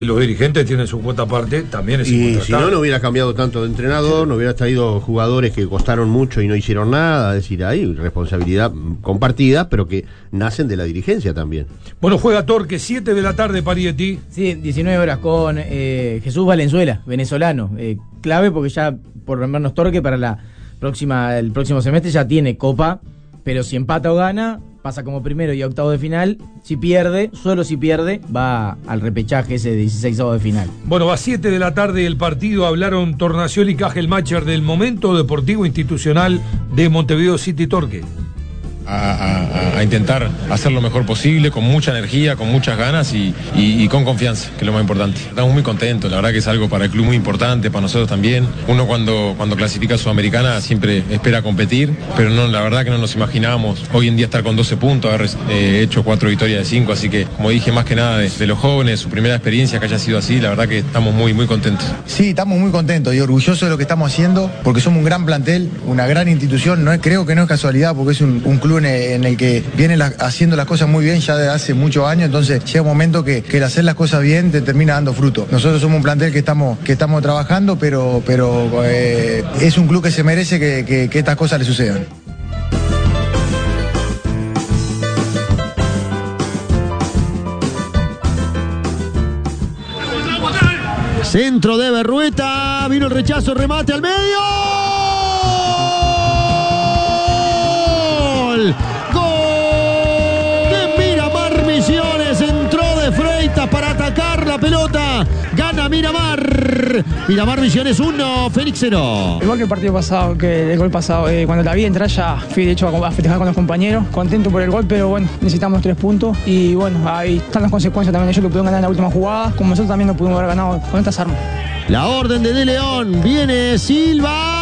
Los dirigentes tienen su cuota aparte, también es incontrastable. Si no hubiera cambiado tanto de entrenador, no hubiera traído jugadores que costaron mucho y no hicieron nada. Es decir, hay responsabilidad compartida, pero que nacen de la dirigencia también. Bueno, juega Torque, 7 de la tarde, Parietti. Sí, 19 horas con Jesús Valenzuela, venezolano. Clave porque ya, por lo menos Torque, para el próximo semestre ya tiene Copa, pero si empata o gana, pasa como primero y octavo de final. Si pierde, solo si pierde, va al repechaje ese de 16avos de final. Bueno, va a 7 de la tarde el partido. Hablaron Tornacioli y Cajelmacher del momento deportivo institucional de Montevideo City Torque. A intentar hacer lo mejor posible, con mucha energía, con muchas ganas y con confianza, que es lo más importante. Estamos muy contentos, la verdad que es algo para el club muy importante, para nosotros también. Uno cuando clasifica a Sudamericana siempre espera competir, pero no, la verdad que no nos imaginábamos hoy en día estar con 12 puntos, haber hecho 4 victorias de 5, así que, como dije, más que nada de los jóvenes, su primera experiencia que haya sido así, la verdad que estamos muy, muy contentos. Sí, estamos muy contentos y orgullosos de lo que estamos haciendo, porque somos un gran plantel, una gran institución. Creo que no es casualidad, porque es un club en el que vienen haciendo las cosas muy bien ya desde hace muchos años, entonces llega un momento que el hacer las cosas bien te termina dando fruto. Nosotros somos un plantel que estamos trabajando, pero es un club que se merece que estas cosas le sucedan. Centro de Berrueta, vino el rechazo, remate al medio. ¡Gol! De Miramar Misiones, entró de Freitas para atacar la pelota. Gana Miramar. Miramar Misiones 1, Fénix 0. Igual que el partido pasado, que el gol pasado, cuando la vi entrar ya fui de hecho a festejar con los compañeros. Contento por el gol, pero bueno, necesitamos 3 puntos. Y bueno, ahí están las consecuencias también. Ellos lo pudieron ganar en la última jugada, como nosotros también lo pudimos haber ganado con estas armas. La orden de León, viene Silva.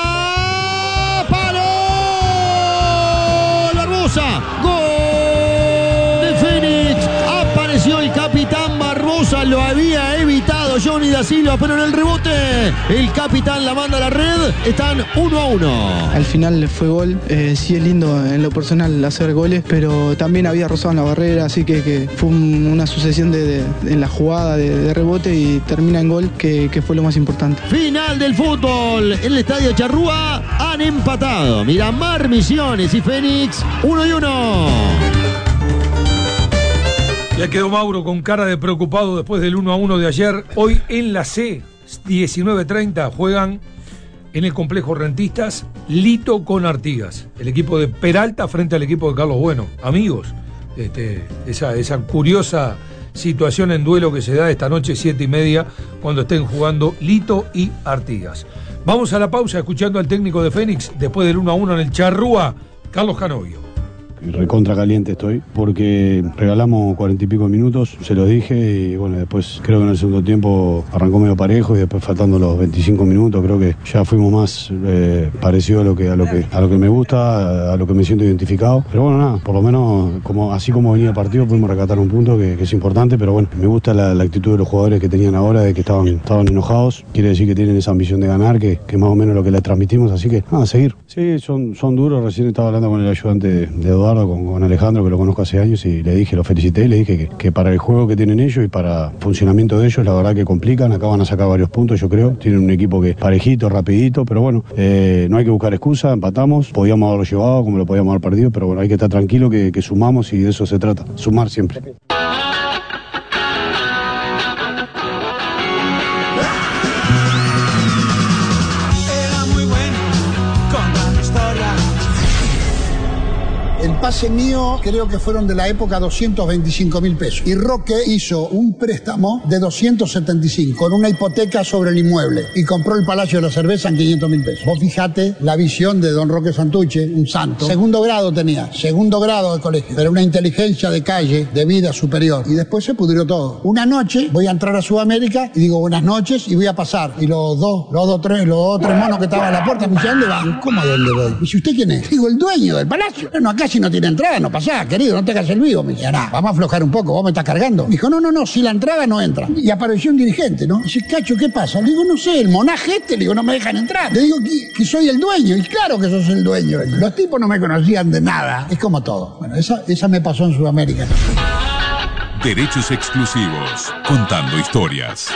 ¡Gol de Fénix! Apareció el capitán Barbosa, lo había evitado Johnny da Silva, pero en el rebote el capitán la manda a la red. Están 1-1. Al final fue gol. Sí es lindo en lo personal hacer goles, pero también había rozado en la barrera, así que fue una sucesión en la jugada de rebote y termina en gol, que fue lo más importante. Final del fútbol en el estadio Charrúa. Han empatado Miramar Misiones y Fénix 1-1. Ya quedó Mauro con cara de preocupado después del 1-1 de ayer. Hoy en la C, 19:30, juegan en el complejo Rentistas Lito con Artigas. El equipo de Peralta frente al equipo de Carlos Bueno. Amigos, esa curiosa situación en duelo que se da esta noche 7:30 cuando estén jugando Lito y Artigas. Vamos a la pausa escuchando al técnico de Fénix después del 1-1 en el Charrúa, Carlos Canovio. Recontra caliente estoy, porque regalamos 40 y pico minutos, se los dije, y bueno, después creo que en el segundo tiempo arrancó medio parejo y después faltando los 25 minutos creo que ya fuimos más parecido a lo que me gusta, a lo que me siento identificado. Pero bueno, nada, por lo menos así como venía el partido pudimos rescatar un punto que es importante, pero bueno, me gusta la actitud de los jugadores que tenían ahora, de que estaban enojados, quiere decir que tienen esa ambición de ganar, que más o menos lo que les transmitimos, así que nada, seguir. Sí, son duros, recién estaba hablando con el ayudante de Eduardo, con Alejandro, que lo conozco hace años, y le dije, lo felicité, y le dije que para el juego que tienen ellos y para el funcionamiento de ellos, la verdad que complican, acá van a sacar varios puntos, yo creo, tienen un equipo que parejito, rapidito, pero bueno, no hay que buscar excusa, empatamos, podíamos haberlo llevado como lo podíamos haber perdido, pero bueno, hay que estar tranquilo que sumamos y de eso se trata, sumar siempre. El pase mío creo que fueron de la época 225.000 pesos. Y Roque hizo un préstamo de 275 con una hipoteca sobre el inmueble y compró el Palacio de la Cerveza en 500.000 pesos. Vos fijate la visión de don Roque Santuche, un santo. Segundo grado tenía, segundo grado de colegio, pero una inteligencia de calle, de vida superior. Y después se pudrió todo. Una noche voy a entrar a Sudamérica y digo buenas noches y voy a pasar. Y los tres monos que estaban a la puerta me dicen, ¿dónde va? ¿Cómo a dónde voy? Y dice, ¿usted quién es? Digo, el dueño del palacio. Bueno, acá si no tiene entrada, no pasá, querido, no te hagas el vivo. Me dice, vamos a aflojar un poco, vos me estás cargando. Me dijo, no, si la entrada no entra. Y apareció un dirigente, ¿no? Dice, Cacho, ¿qué pasa? Le digo, no sé, el monaje le digo, no me dejan entrar. Le digo que soy el dueño, y claro que sos el dueño. Los tipos no me conocían de nada. Es como todo. Bueno, esa me pasó en Sudamérica. Derechos exclusivos, contando historias.